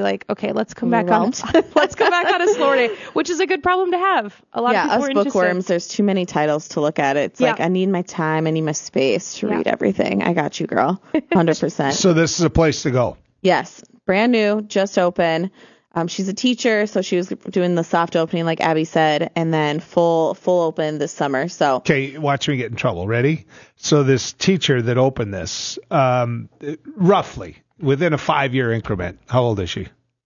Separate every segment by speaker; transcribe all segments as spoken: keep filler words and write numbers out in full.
Speaker 1: like, okay, let's come back on. Let's come back on a slower day, which is a good problem to have. A lot
Speaker 2: yeah,
Speaker 1: of people
Speaker 2: us
Speaker 1: are
Speaker 2: bookworms,
Speaker 1: interested.
Speaker 2: there's too many titles to look at. It's
Speaker 1: Yeah.
Speaker 2: like, I need my time. I need my space to
Speaker 1: Yeah.
Speaker 2: read everything. I got you, girl. one hundred percent.
Speaker 3: So this is a place to go.
Speaker 2: Yes. Brand new, just open. Um, she's a teacher, so she was doing the soft opening, like Abby said, and then full full open this summer. So
Speaker 3: Okay, watch me get in trouble. Ready? So this teacher that opened this, um, roughly within a five-year increment, how old is she?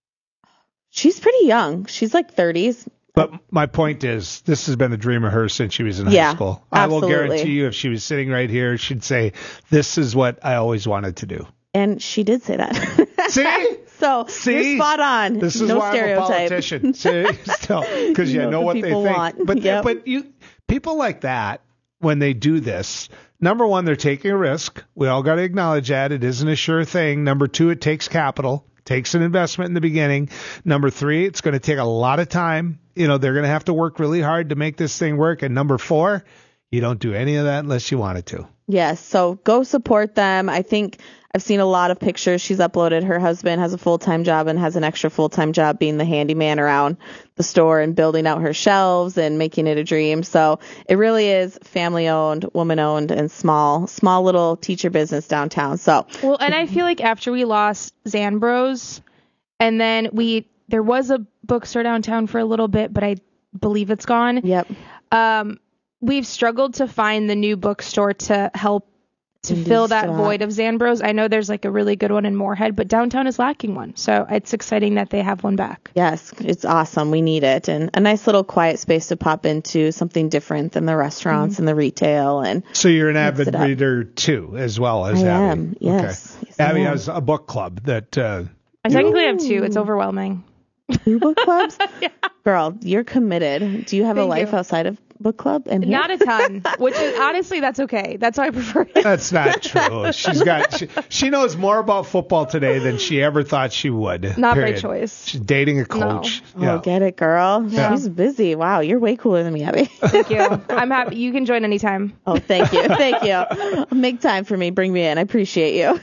Speaker 2: she's pretty young. She's like thirties.
Speaker 3: But my point is, this has been a dream of hers since she was in
Speaker 2: Yeah,
Speaker 3: high school. I will
Speaker 2: absolutely.
Speaker 3: guarantee you, if she was sitting right here, she'd say, "This is what I always wanted to do."
Speaker 2: And she did say that.
Speaker 3: See?
Speaker 2: So
Speaker 3: See?
Speaker 2: you're spot on.
Speaker 3: This is
Speaker 2: no
Speaker 3: why
Speaker 2: stereotype.
Speaker 3: I'm a politician. See? Still, because you
Speaker 2: You know
Speaker 3: know
Speaker 2: what
Speaker 3: what
Speaker 2: the
Speaker 3: they
Speaker 2: people
Speaker 3: think.
Speaker 2: want.
Speaker 3: But
Speaker 2: Yep.
Speaker 3: but you people like that, when they do this, number one, they're taking a risk. We all got to acknowledge that it isn't a sure thing. Number two, it takes capital, takes an investment in the beginning. Number three, it's going to take a lot of time. You know, they're going to have to work really hard to make this thing work. And number four, you don't do any of that unless you wanted to.
Speaker 2: Yes. So go support them. I think I've seen a lot of pictures she's uploaded. Her husband has a full-time job and has an extra full-time job being the handyman around the store and building out her shelves and making it a dream. So it really is family-owned, woman-owned, and small, small little teacher business downtown. So
Speaker 1: Well, and I feel like after we lost Zanbros, and then we there was a bookstore downtown for a little bit, but I believe it's gone.
Speaker 2: yep.
Speaker 1: Um, we've struggled to find the new bookstore to help to
Speaker 2: Indeed,
Speaker 1: fill that
Speaker 2: still
Speaker 1: void
Speaker 2: not.
Speaker 1: of Zanbros. I know there's like a really good one in Moorhead, but downtown is lacking one. So it's exciting that they have one back.
Speaker 2: Yes, it's awesome. We need it. And a nice little quiet space to pop into, something different than the restaurants
Speaker 1: Mm-hmm.
Speaker 2: and the retail. And
Speaker 3: So you're an
Speaker 2: Mix
Speaker 3: avid
Speaker 2: it up.
Speaker 3: reader too, as well as
Speaker 2: I
Speaker 3: Abby.
Speaker 2: am, yes.
Speaker 3: Okay.
Speaker 2: Yes, I
Speaker 3: Abby
Speaker 2: am.
Speaker 3: has a book club that. Uh,
Speaker 1: I technically have two. It's overwhelming.
Speaker 2: Two book clubs? Girl, you're committed. Do you have a
Speaker 1: Thank
Speaker 2: life
Speaker 1: you.
Speaker 2: outside of book club? And
Speaker 1: Not a ton, which is honestly, that's okay. That's why I prefer it.
Speaker 3: That's not true. She's got she, she knows more about football today than she ever thought she would.
Speaker 1: Not by
Speaker 3: period.
Speaker 1: choice.
Speaker 3: She's dating a coach.
Speaker 2: Oh,
Speaker 3: Yeah.
Speaker 2: get it, girl.
Speaker 1: Yeah.
Speaker 2: She's busy. Wow, you're way cooler than me, Abby.
Speaker 1: Thank you. I'm happy. You can join anytime.
Speaker 2: Oh, thank you. Thank you. Make time for me. Bring me in. I appreciate you.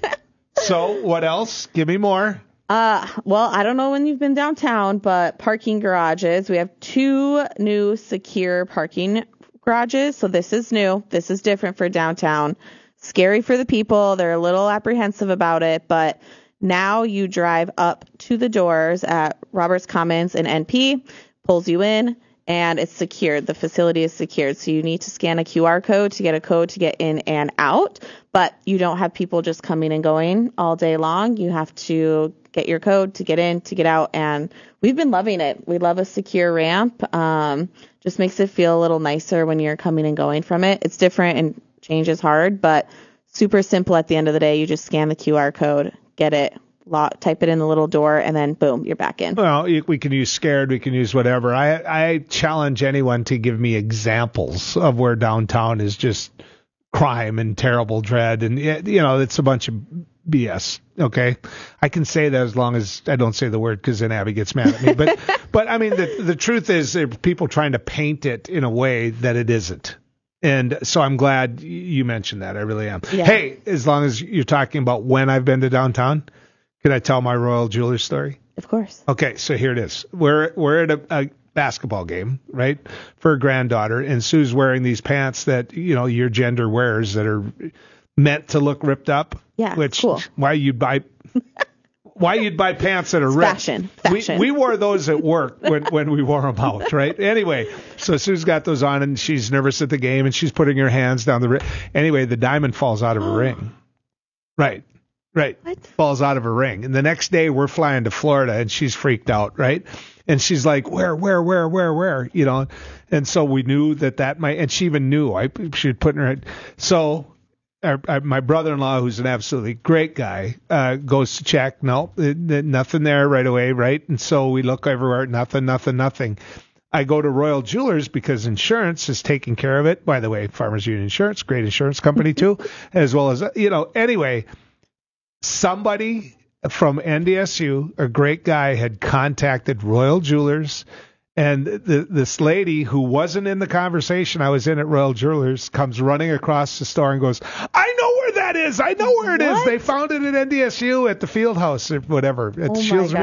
Speaker 3: So what else? Give me more.
Speaker 2: Uh, well, I don't know when you've been downtown, but parking garages. We have two new secure parking garages. So this is new. This is different for downtown. Scary for the people. They're a little apprehensive about it, but now you drive up to the doors at Roberts Commons and N P, pulls you in, and it's secured. The facility is secured. So you need to scan a Q R code to get a code to get in and out, but you don't have people just coming and going all day long. You have to get your code to get in, to get out, and we've been loving it. We love a secure ramp. Um, just makes it feel a little nicer when you're coming and going from it. It's different and change is hard, but super simple at the end of the day. You just scan the Q R code, get it, lock, type it in the little door, and then boom, you're back in.
Speaker 3: Well, you- we can use scared. We can use whatever. I I challenge anyone to give me examples of where downtown is just crime and terrible dread, and you know it's a bunch of B S. Okay, I can say that as long as I don't say the word, because then Abby gets mad at me. But but I mean the the truth is there are people trying to paint it in a way that it isn't. And so I'm glad you mentioned that. I really am.
Speaker 2: Yeah.
Speaker 3: Hey, as long as you're talking about when I've been to downtown, can I tell my Royal Jewelers story?
Speaker 2: Of course.
Speaker 3: Okay, so here it is. We're we're at a, a basketball game, right, for a granddaughter, and Sue's wearing these pants that you know your gender wears that are meant to look ripped up.
Speaker 2: Yeah,
Speaker 3: Which
Speaker 2: cool.
Speaker 3: why you'd buy why you'd buy pants that are
Speaker 2: It's
Speaker 3: ripped?
Speaker 2: fashion, fashion.
Speaker 3: We we wore those at work when when we wore them out, right? Anyway, so Sue's got those on and she's nervous at the game and she's putting her hands down the ring. Anyway, the diamond falls out of her ring. Right. Right.
Speaker 2: What?
Speaker 3: Falls out of her ring. And the next day we're flying to Florida and she's freaked out, right? And she's like, where, where, where, where, where, you know? And so we knew that that might, and she even knew I she had put in her, so our, our, my brother-in-law, who's an absolutely great guy, uh, goes to check. No, it, it, nothing there right away. Right. And so we look everywhere. Nothing, nothing, nothing. I go to Royal Jewelers because insurance is taking care of it. By the way, Farmers Union Insurance, great insurance company too, as well as, you know, anyway, somebody from N D S U, a great guy, had contacted Royal Jewelers, and the, this lady who wasn't in the conversation I was in at Royal Jewelers comes running across the store and goes, I know where that is. I know where it is.
Speaker 2: What?
Speaker 3: They found it at N D S U at the field house or whatever, at
Speaker 2: Oh
Speaker 3: the
Speaker 2: my
Speaker 3: Shields
Speaker 2: God.